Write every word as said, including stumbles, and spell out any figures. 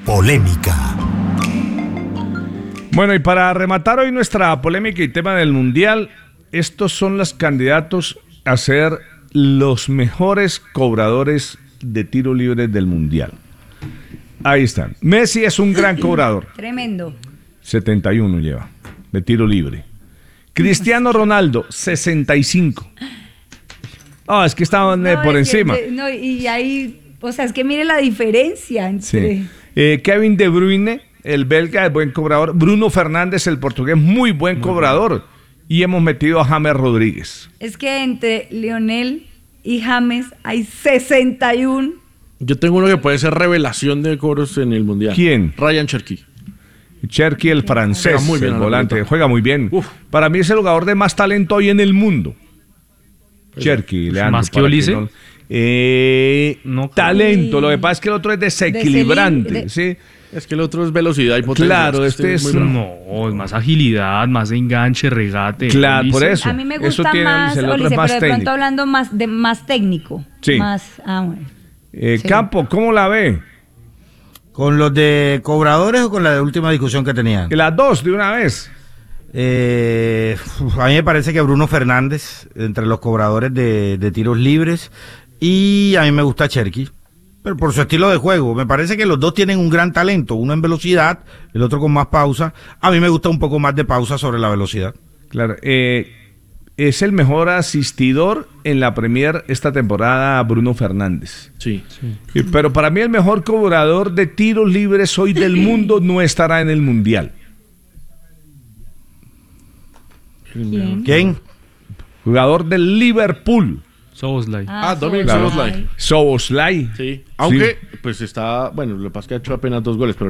Polémica. Bueno, y para rematar hoy nuestra polémica y tema del Mundial, estos son los candidatos a ser los mejores cobradores de tiro libre del Mundial. Ahí están. Messi es un gran cobrador. Tremendo. setenta y uno lleva de tiro libre. Cristiano Ronaldo, sesenta y cinco. Ah, oh, es que estaban No, eh, por es que, encima. de- no, y ahí, o sea, es que mire la diferencia entre... Sí. Eh, Kevin De Bruyne, el belga, es buen cobrador. Bruno Fernández, el portugués, muy buen muy cobrador. Bien. Y hemos metido a James Rodríguez. Es que entre Lionel y James hay sesenta y uno. Yo tengo uno que puede ser revelación de cobros en el Mundial. ¿Quién? Ryan Cherky. Cherky, el francés, Juega muy bien el a la volante, pelota. juega muy bien. Uf. Para mí es el jugador de más talento hoy en el mundo. Cherky, Leandro. ¿Más que Olise? No, eh, No, talento, lo que pasa es que el otro es desequilibrante, de- ¿sí? Es que el otro es velocidad y potencia. Claro, Es que este es- muy bravo. No, es más agilidad, más enganche, regate. Claro, Olise. por eso. A mí me Eso gusta tiene más, el otro es Olise, más pero de pronto técnico. hablando más de más técnico. Sí. Más, ah, bueno. Eh, Sí. Campo, ¿cómo la ve? ¿Con los de cobradores o con la última discusión que tenían? Las dos de una vez. Eh, uf, a mí me parece que Bruno Fernández, entre los cobradores de, de tiros libres, y a mí me gusta Cherky, pero por su estilo de juego. Me parece que los dos tienen un gran talento, uno en velocidad, el otro con más pausa. A mí me gusta un poco más de pausa sobre la velocidad. Claro, eh, es el mejor asistidor en la Premier esta temporada, Bruno Fernández. Sí. Eh, Pero para mí el mejor cobrador de tiros libres hoy del mundo no estará en el Mundial. ¿Quién? ¿Quién? Jugador del Liverpool, Szoboszlai. Ah, Dominic Szoboszlai. Szoboszlai. Soboslai. Sí. Aunque, pues está, bueno, lo que pasa es que ha hecho apenas dos goles, pero